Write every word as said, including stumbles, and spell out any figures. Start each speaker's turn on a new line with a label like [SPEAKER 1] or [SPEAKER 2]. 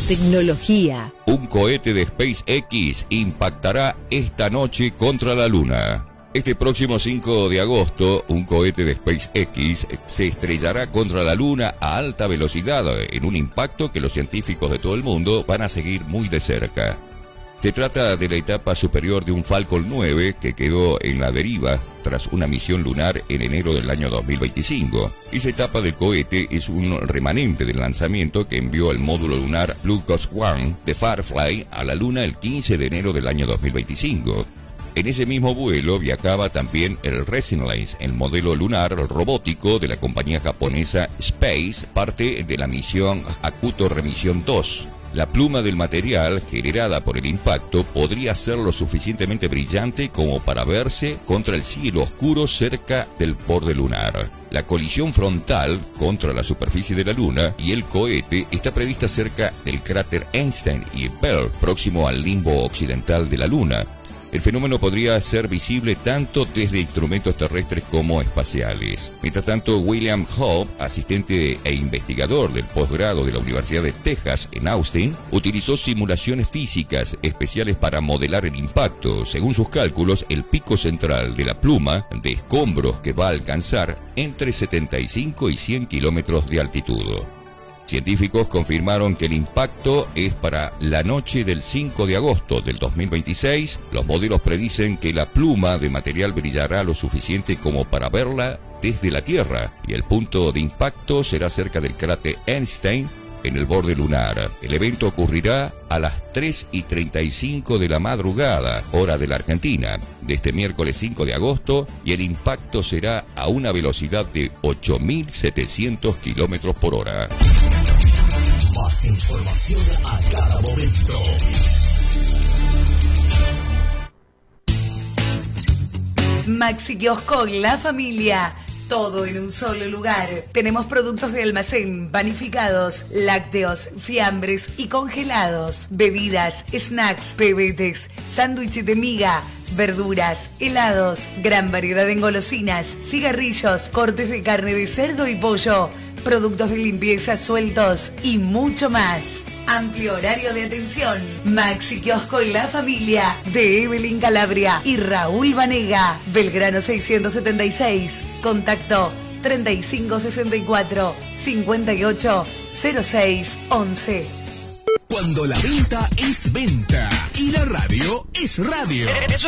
[SPEAKER 1] tecnología.
[SPEAKER 2] Un cohete de SpaceX impactará esta noche contra la Luna. Este próximo cinco de agosto, un cohete de SpaceX se estrellará contra la Luna a alta velocidad en un impacto que los científicos de todo el mundo van a seguir muy de cerca. Se trata de la etapa superior de un Falcon nueve que quedó en la deriva tras una misión lunar en enero del año dos mil veinticinco. Esa etapa del cohete es un remanente del lanzamiento que envió el módulo lunar Blue Ghost uno de Firefly a la Luna el quince de enero del año dos mil veinticinco. En ese mismo vuelo viajaba también el Resilience, el modelo lunar robótico de la compañía japonesa Space, parte de la misión Hakuto Remisión dos. La pluma del material generada por el impacto podría ser lo suficientemente brillante como para verse contra el cielo oscuro cerca del borde lunar. La colisión frontal contra la superficie de la Luna y el cohete está prevista cerca del cráter Einstein y Bell, próximo al limbo occidental de la Luna. El fenómeno podría ser visible tanto desde instrumentos terrestres como espaciales. Mientras tanto, William Hope, asistente e investigador del posgrado de la Universidad de Texas en Austin, utilizó simulaciones físicas especiales para modelar el impacto. Según sus cálculos, el pico central de la pluma de escombros que va a alcanzar entre setenta y cinco y cien kilómetros de altitud. Científicos confirmaron que el impacto es para la noche del cinco de agosto del dos mil veintiséis. Los modelos predicen que la pluma de material brillará lo suficiente como para verla desde la Tierra y el punto de impacto será cerca del cráter Einstein en el borde lunar. El evento ocurrirá a las tres y treinta y cinco de la madrugada, hora de la Argentina, de este miércoles cinco de agosto, y el impacto será a una velocidad de ocho mil setecientos kilómetros por hora.
[SPEAKER 3] Más información a cada momento.
[SPEAKER 4] Maxi Kiosco La Familia. Todo en un solo lugar. Tenemos productos de almacén, panificados, lácteos, fiambres y congelados. Bebidas, snacks, pebetes, sándwiches de miga, verduras, helados, gran variedad en golosinas, cigarrillos, cortes de carne de cerdo y pollo, productos de limpieza sueltos y mucho más. Amplio horario de atención. Maxi Kiosco La Familia de Evelyn Calabria y Raúl Vanega. Belgrano seiscientos setenta y seis. Contacto treinta y cinco sesenta y cuatro cincuenta y ocho cero seis once.
[SPEAKER 3] Cuando la venta es venta y la radio es radio.